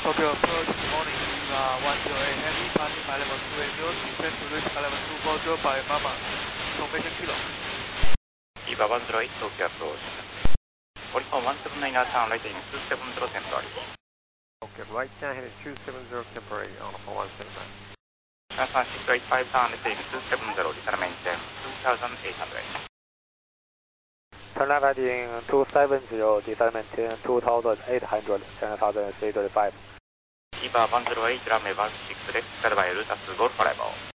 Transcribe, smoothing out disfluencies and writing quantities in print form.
Tokyo approach, good morning, Viva 108 Heavy, passing by level 280, descend to reach level 240 by Mama, information kilo. Viva 108 Tokyo approach. Horizon 179 turn right in 270 temporary. Okay, right down heading 270 temporary on 4179. Transfer 685 turn right in 270, retirement 2800. Turn left heading 270, descent 2800, 10,335. Viva 108 runway 16 left, cleared by Lotus Golf Arrival.